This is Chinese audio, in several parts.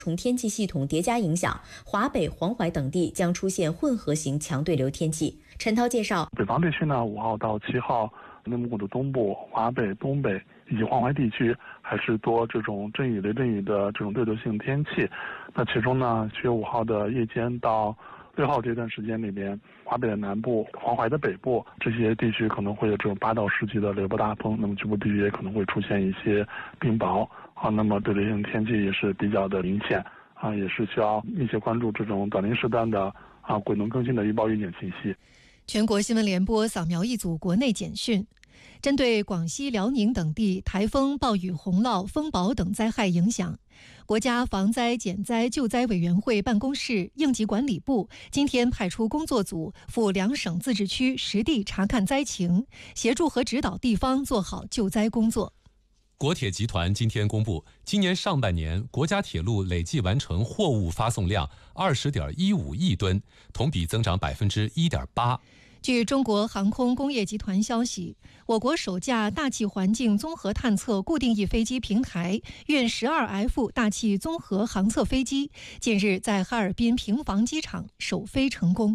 重天气系统叠加影响，华北、黄淮等地将出现混合型强对流天气。陈涛介绍， 北方地区呢，5号到7号，内蒙古的东部、华北、东北以及黄淮地区还是多这种阵雨、雷阵雨的这种对流性天气。那其中呢，7月5号的夜间到6号这段时间里边，华北的南部、黄淮的北部这些地区可能会有这种8到10级的雷暴大风，那么局部地区也可能会出现一些冰雹啊。那么对流性天气也是比较的明显啊，也是需要密切关注这种短临时段的滚动更新的预报预警信息。 全国新闻联播扫描一组国内简讯。针对广西、辽宁等地台风、暴雨、洪涝、风雹等灾害影响，国家防灾减灾救灾委员会办公室应急管理部今天派出工作组赴2省自治区实地查看灾情，协助和指导地方做好救灾工作。 国铁集团今天公布，今年上半年国家铁路累计完成货物发送量20.15亿吨，同比增长1.8%。 据中国航空工业集团消息，我国首架大气环境综合探测固定翼飞机平台运 12F 大气综合航测飞机近日在哈尔滨平房机场首飞成功。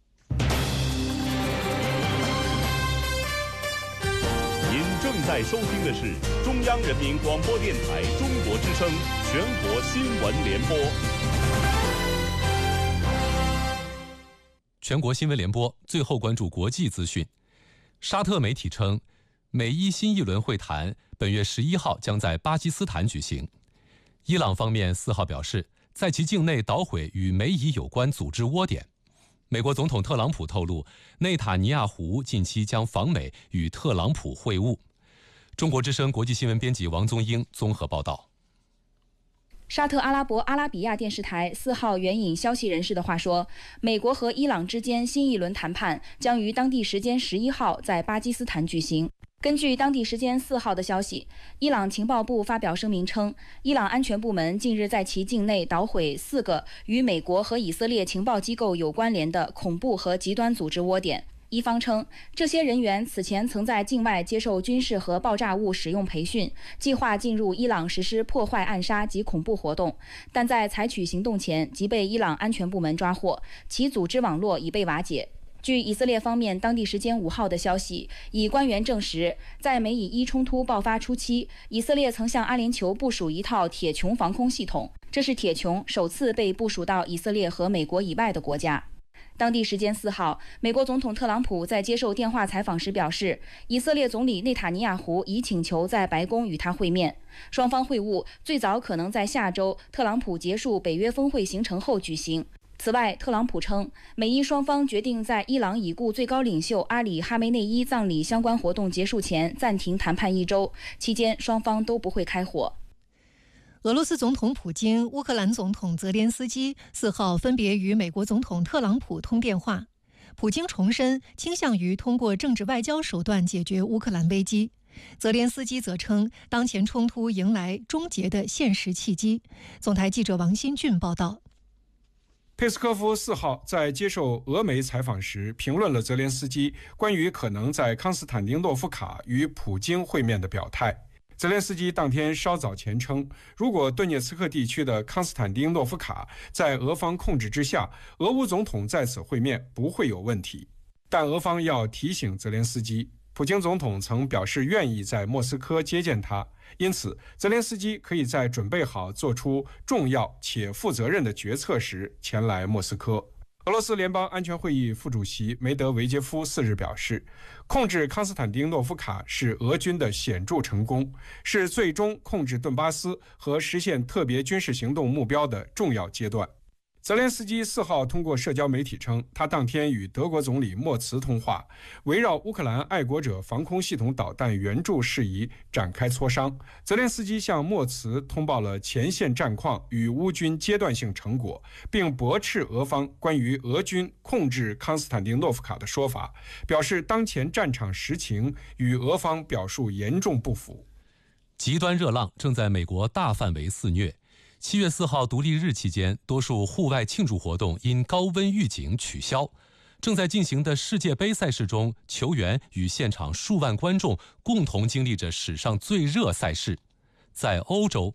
您正在收听的是中央人民广播电台中国之声全国新闻联播。 全国新闻联播，最后关注国际资讯。沙特媒体称，美伊新一轮会谈本月11号将在巴基斯坦举行。伊朗方面4号表示，在其境内捣毁与美伊有关组织窝点。美国总统特朗普透露，内塔尼亚胡近期将访美与特朗普会晤。中国之声国际新闻编辑王宗英综合报道。 沙特阿拉伯阿拉比亚电视台4号援引消息人士的话说，美国和伊朗之间新一轮谈判将于当地时间11号在巴基斯坦举行。根据当地时间4号的消息，伊朗情报部发表声明称，伊朗安全部门近日在其境内捣毁4个与美国和以色列情报机构有关联的恐怖和极端组织窝点。伊方称，这些人员此前曾在境外接受军事和爆炸物使用培训，计划进入伊朗实施破坏、暗杀及恐怖活动，但在采取行动前即被伊朗安全部门抓获，其组织网络已被瓦解。据以色列方面当地时间5号的消息，以官员证实，在美以伊冲突爆发初期，以色列曾向阿联酋部署一套铁穹防空系统，这是铁穹首次被部署到以色列和美国以外的国家。当地时间4号，美国总统特朗普在接受电话采访时表示，以色列总理内塔尼亚胡已请求在白宫与他会面，双方会晤最早可能在下周特朗普结束北约峰会行程后举行。此外，特朗普称，美伊双方决定在伊朗已故最高领袖阿里·哈梅内伊葬礼相关活动结束前暂停谈判1周，期间双方都不会开火。 俄罗斯总统普京、乌克兰总统泽连斯基4号分别与美国总统特朗普通电话。普京重申倾向于通过政治外交手段解决乌克兰危机，泽连斯基则称当前冲突迎来终结的现实契机。总台记者王新俊报道。 佩斯科夫4号在接受俄媒采访时评论了泽连斯基关于可能在康斯坦丁诺夫卡与普京会面的表态。泽连斯基当天稍早前称，如果顿涅茨克地区的康斯坦丁诺夫卡在俄方控制之下，俄乌总统在此会面不会有问题。但俄方要提醒泽连斯基，普京总统曾表示愿意在莫斯科接见他，因此泽连斯基可以在准备好做出重要且负责任的决策时前来莫斯科。俄罗斯联邦安全会议副主席梅德韦杰夫4日表示，控制康斯坦丁诺夫卡是俄军的显著成功，是最终控制顿巴斯和实现特别军事行动目标的重要阶段。泽连斯基4号通过社交媒体称，他当天与德国总理默茨通话，围绕乌克兰爱国者防空系统导弹援助事宜展开磋商。泽连斯基向默茨通报了前线战况与乌军阶段性成果，并驳斥俄方关于俄军控制康斯坦丁诺夫卡的说法，表示当前战场实情与俄方表述严重不符。 极端热浪正在美国大范围肆虐。7月4号独立日期间，多数户外庆祝活动因高温预警取消。正在进行的世界杯赛事中，球员与现场数万观众共同经历着史上最热赛事。在欧洲，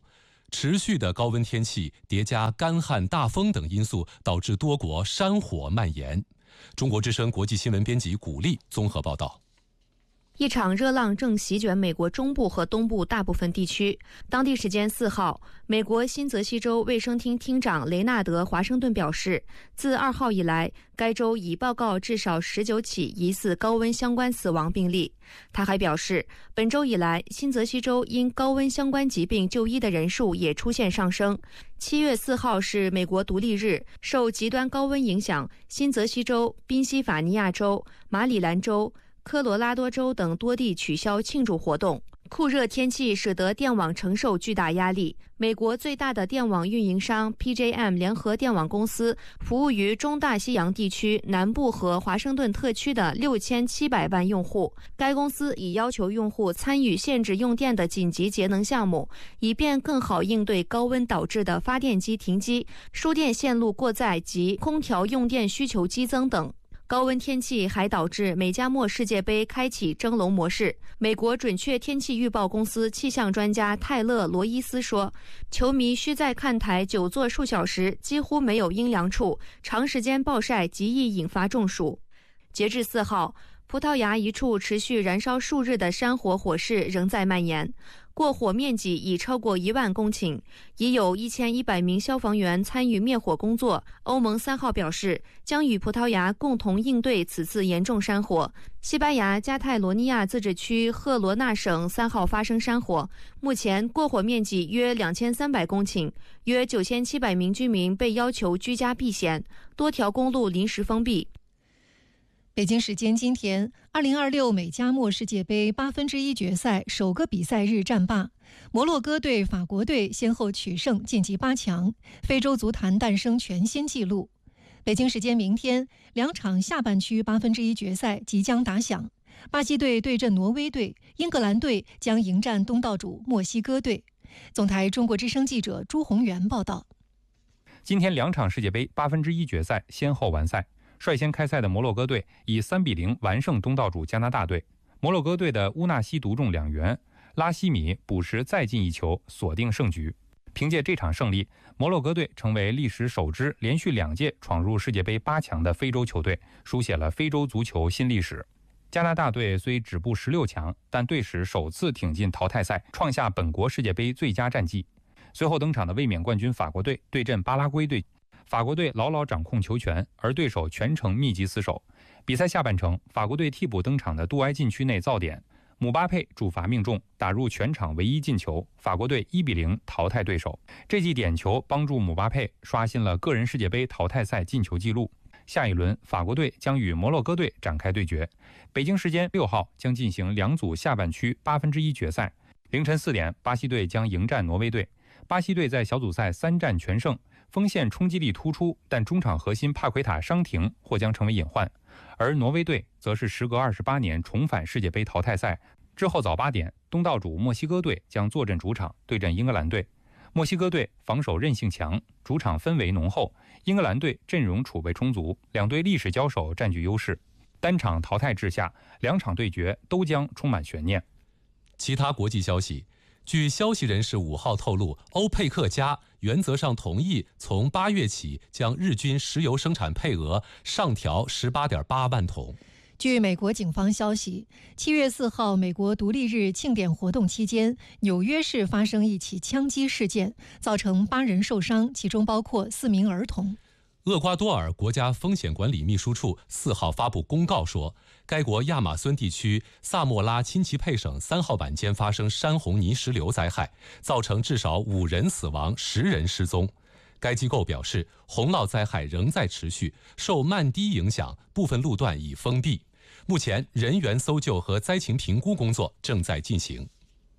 持续的高温天气叠加干旱、大风等因素，导致多国山火蔓延。中国之声国际新闻编辑古丽综合报道。 一场热浪正席卷美国中部和东部大部分地区。当地时间4号，美国新泽西州卫生厅厅长雷纳德·华盛顿表示，自2号以来，该州已报告至少19起疑似高温相关死亡病例。他还表示，本周以来，新泽西州因高温相关疾病就医的人数也出现上升。7月4号是美国独立日，受极端高温影响，新泽西州、宾夕法尼亚州、马里兰州、科罗拉多州等多地取消庆祝活动。酷热天气使得电网承受巨大压力。美国最大的电网运营商 PJM 联合电网公司服务于中大西洋地区南部和华盛顿特区的6700万用户。该公司已要求用户参与限制用电的紧急节能项目，以便更好应对高温导致的发电机停机、输电线路过载及空调用电需求激增等。高温天气还导致美加墨世界杯开启蒸笼模式。美国准确天气预报公司气象专家泰勒·罗伊斯说，球迷需在看台久坐数小时，几乎没有阴凉处，长时间暴晒极易引发中暑。截至4号，葡萄牙一处持续燃烧数日的山火火势仍在蔓延，过火面积已超过1万公顷，已有1100名消防员参与灭火工作。欧盟3号表示，将与葡萄牙共同应对此次严重山火。西班牙加泰罗尼亚自治区赫罗纳省3号发生山火，目前过火面积约2300公顷，约9700名居民被要求居家避险，多条公路临时封闭。 北京时间今天，2026美加墨世界杯1/8决赛首个比赛日战罢，摩洛哥队、法国队先后取胜晋级8强，非洲足坛诞生全新纪录。北京时间明天，2场下半区1/8决赛即将打响，巴西队对阵挪威队，英格兰队将迎战东道主墨西哥队。总台中国之声记者朱宏元报道。 今天2场世界杯1/8决赛先后完赛。率先开赛的摩洛哥队以3-0完胜东道主加拿大队。摩洛哥队的乌纳西独中2元，拉希米补时再进1球，锁定胜局。凭借这场胜利，摩洛哥队成为历史首支连续2届闯入世界杯8强的非洲球队，书写了非洲足球新历史。加拿大队虽止步16强，但队史首次挺进淘汰赛，创下本国世界杯最佳战绩。随后登场的卫冕冠军法国队对阵巴拉圭队。法国队牢牢掌控球权，而对手全程密集死守。比赛下半程，法国队替补登场的杜埃禁区内造点，姆巴佩主罚命中，打入全场唯一进球，法国队1-0淘汰对手。这记点球帮助姆巴佩刷新了个人世界杯淘汰赛进球纪录。下一轮，法国队将与摩洛哥队展开对决。北京时间6号将进行2组下半区1/8决赛。凌晨4点，巴西队将迎战挪威队。巴西队在小组赛3战全胜，锋线冲击力突出，但中场核心帕奎塔伤停或将成为隐患。而挪威队则是时隔28年重返世界杯淘汰赛。之后早8点，东道主墨西哥队将坐镇主场对阵英格兰队。墨西哥队防守韧性强，主场氛围浓厚，英格兰队阵容储备充足，两队历史交手占据优势。单场淘汰制下，2场对决都将充满悬念。 其他国际消息，据消息人士5号透露，欧佩克加原则上同意从8月起将日均石油生产配额上调18.8万桶。 据美国警方消息，7月4号美国独立日庆典活动期间，纽约市发生一起枪击事件，造成8人受伤，其中包括4名儿童。 厄瓜多尔国家风险管理秘书处4号发布公告说，该国亚马孙地区萨莫拉钦奇佩省3号晚间发生山洪泥石流灾害，造成至少5人死亡，10人失踪。该机构表示，洪涝灾害仍在持续，受曼低影响，部分路段已封闭。目前人员搜救和灾情评估工作正在进行。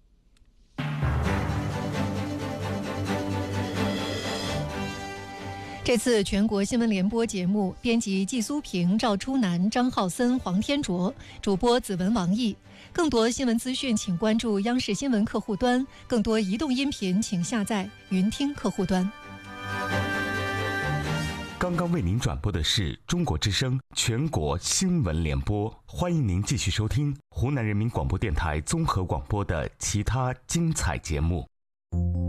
这次全国新闻联播节目，编辑季苏平、赵初南、张浩森、黄天卓，主播子文、王毅。更多新闻资讯，请关注央视新闻客户端；更多移动音频，请下载云听客户端。 刚刚为您转播的是中国之声全国新闻联播，欢迎您继续收听湖南人民广播电台综合广播的其他精彩节目。